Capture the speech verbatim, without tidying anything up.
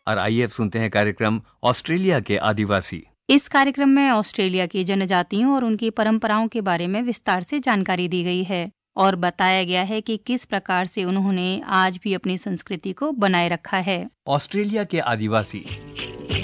और आइए अब सुनते हैं कार्यक्रम ऑस्ट्रेलिया के आदिवासी। इस कार्यक्रम में ऑस्ट्रेलिया की जनजातियों और उनकी परंपराओं के बारे में विस्तार से जानकारी दी गई है और बताया गया है कि किस प्रकार से उन्होंने आज भी अपनी संस्कृति को बनाए रखा है। ऑस्ट्रेलिया के आदिवासी